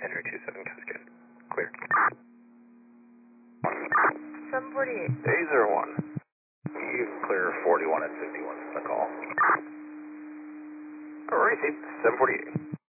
Henry 27 Cascade. Clear. 748. A01. You can clear 41 and 51 from the call. Alright, 748.